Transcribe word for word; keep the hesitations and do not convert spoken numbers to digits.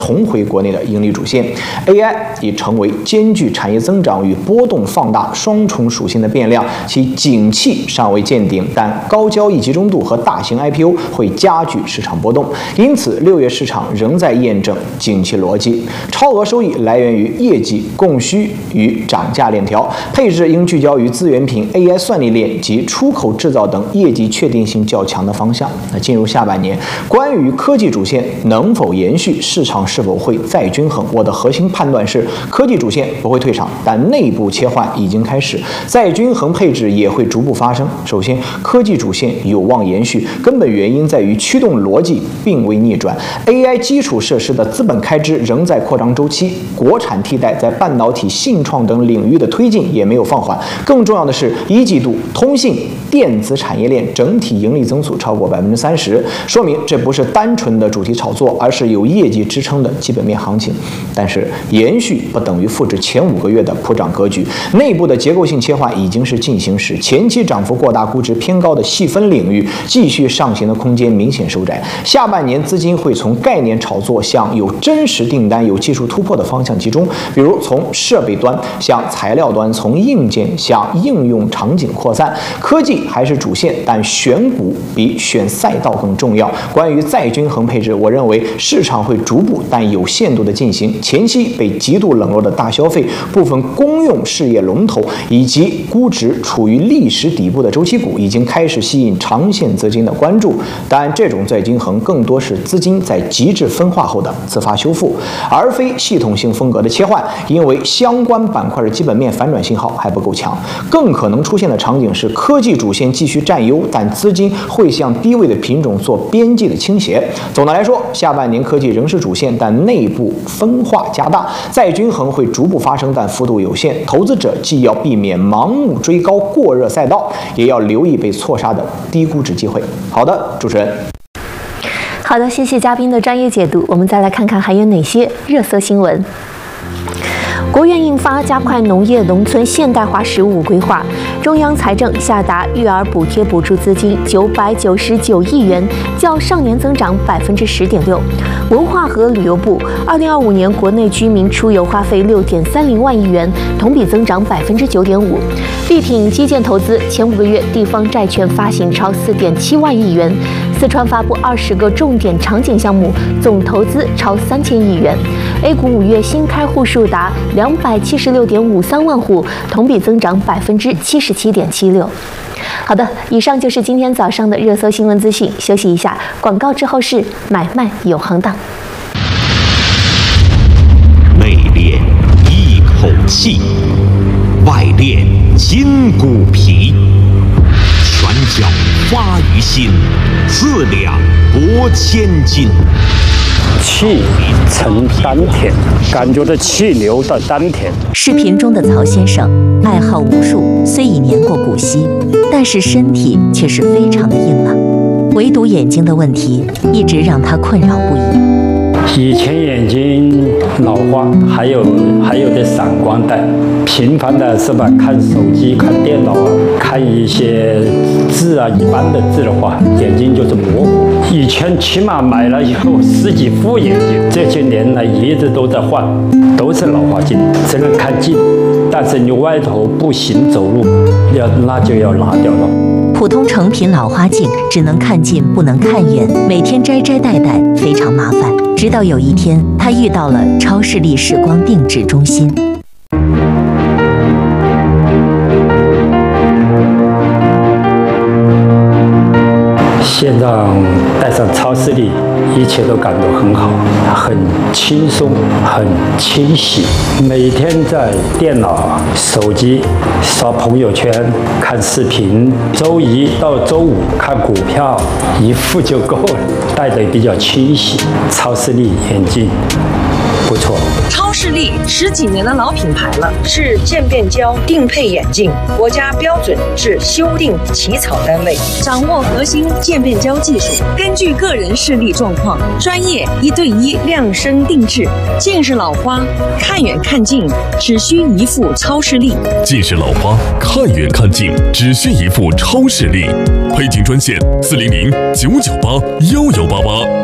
重回国内的盈利主线。A I 已成为兼具产业增长与波动放大双重属性的变量，其景气尚未见顶，但高交易集中度和大型 I P O 会加剧市场波动，因此六月市场仍在验证景气逻辑。超额收益来源于业绩、供需与涨价链条，配置应聚焦于资源品、A I 算力链及出口制造等业绩确定性较强的方向。那进入下半年，关于科技主线能否延续，市场是否会再均衡，我的核心判断是科技主线不会退场，但内部切换已经开始，再均衡配置也会逐步发生。首先，科技主线有望延续，根本原因在于驱动逻辑并未逆转， A I 基础设施的资本开支仍在扩张周期，国产替代在半导体、信创等领域的推进也没有放缓。更重要的是，一季度通信、电子产业链整体盈利增速超过百分之三十，说明这不是单纯的主题炒作，而是有业绩支撑的基本面行情。但是延续不等于复制前五个月的普涨格局，内部的结构性切换已经是进行时，前期涨幅过大、估值偏高的细分领域继续上行的空间明显收窄。下半年资金会从概念炒作向有真实订单、有技术突破的方向集中，比如从设备端向材料端，从硬件向应用场景扩散。科技还是主线，但选股比选赛道更重要。关于再均衡配置，我认为市场会逐步但有限度的进行，前期被极度冷落的大消费、部分公用事业龙头以及估值处于历史底部的周期股已经开始吸引长线资金的关注，但这种再均衡更多是资金在极致分化后的自发修复，而非系统性风格的切换，因为相关板块的基本面反转信号还不够强。更可能出现的场景是科技主线继续占优，但资金会向低位的品种做边际的倾斜。总的来说，下半年科技仍是主线，但内部分化加大，再均衡会逐步发生，但幅度有限。投资者既要避免盲目追高过热赛道，也要留意被错杀的低估值机会。好的，主持人。 好的，谢谢嘉宾的专业解读。我们再来看看还有哪些热搜新闻。国务院印发加快农业农村现代化“十五”规划，中央财政下达育儿补贴补助资金九百九十九亿元，较上年增长百分之十点六。文化和旅游部二零二五年国内居民出游花费六点三零万亿元，同比增长百分之九点五。力挺基建投资，前五个月地方债券发行超四点七万亿元。四川发布二十个重点场景项目，总投资超三千亿元。A 股五月新开户数达两百七十六点五三万户，同比增长百分之七十七点七六。好的，以上就是今天早上的热搜新闻资讯。休息一下，广告之后是买卖永恒档。 内敛一口气，外敛筋骨皮，拳脚发于心，四两拨千斤。 气沉丹田，感觉到气流到丹田。 视频中的曹先生爱好武术，虽已年过古稀，但是身体却是非常的硬朗。唯独眼睛的问题一直让他困扰不已。 以前眼睛老花，还有还有的散光带，频繁的是吧？看手机、看电脑啊，看一些字啊，一般的字的话，眼睛就是模糊。以前起码买了有十几副眼镜，这些年来一直都在换，都是老花镜，只能看近，但是你外头步行走路，要那就要拿掉了。 普通成品老花镜只能看近不能看远，每天摘摘戴戴非常麻烦。直到有一天，他遇到了超视力视光定制中心。 现在戴上超视力，一切都感到很好，很轻松，很清晰。每天在电脑、手机刷朋友圈、看视频，周一到周五看股票，一副就够了，戴得比较清晰。超视力眼镜不错。 超视力十几年的老品牌了，是渐变焦定配眼镜，国家标准制修订起草单位，掌握核心渐变焦技术，根据个人视力状况，专业一对一量身定制。近视老花看远看近只需一副超视力， 近视老花看远看近只需一副超视力。配镜专线四零零九九八幺幺八八。